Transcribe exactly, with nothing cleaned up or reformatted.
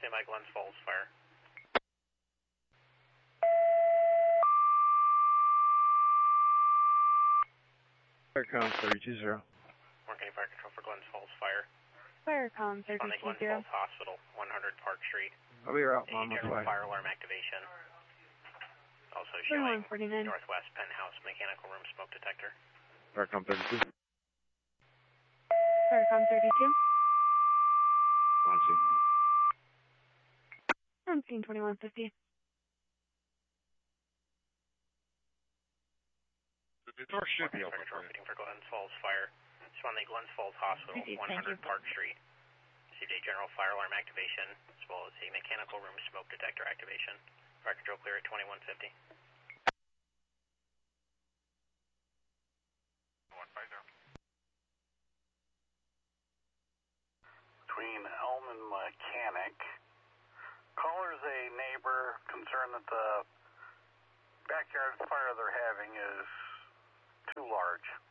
Stand by, Glens Falls, fire. Firecom thirty-two zero. Warren County Fire Control for Glens Falls, fire. Firecom On the thirty-two Glens zero. Falls Hospital, one hundred Park Street. I'll be out A on my general way. fire alarm activation. Also showing thirty-one forty-nine. northwest penthouse mechanical room smoke detector. Firecom thirty-two. Firecom thirty-two. On scene. On scene twenty-one fifty. The door should be Fire open. Control fitting for Glens Falls fire. It's on the Glens Falls Hospital, Okay, one hundred Park Street. Received a general fire alarm activation, as well as a mechanical room smoke detector activation. Fire Control clear at twenty-one fifty. Between Elm and Mechanic. Caller's a neighbor concerned that the backyard fire they're having is too large.